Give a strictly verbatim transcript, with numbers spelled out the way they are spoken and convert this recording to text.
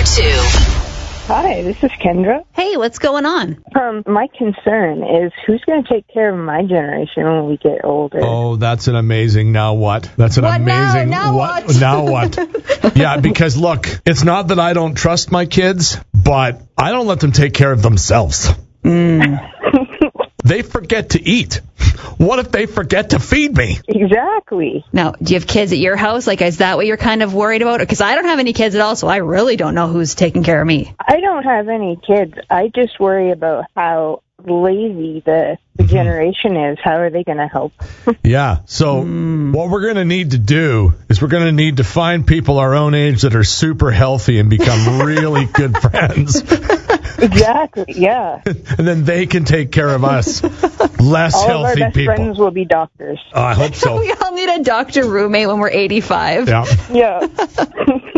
two. Hi, this is Kendra. Hey, what's going on? Um, my concern is who's going to take care of my generation when we get older? Oh, that's an amazing now what? That's an What now? amazing Now what? what? Now what? Yeah, because look, it's not that I don't trust my kids, but I don't let them take care of themselves. Mm. They forget to eat. What if they forget to feed me? Exactly. Now, do you have kids at your house? Like, is that what you're kind of worried about? Because I don't have any kids at all, so I really don't know who's taking care of me. I don't have any kids. I just worry about how lazy the, the generation is. How are they going to help? Yeah, so Mm. what we're going to need to do is we're going to need to find people our own age that are super healthy and become really good friends. Exactly, yeah. And then they can take care of us, less All of our healthy best people. friends will be doctors. Oh, I hope so. We all need a doctor roommate when we're eighty-five. Yeah. Yeah.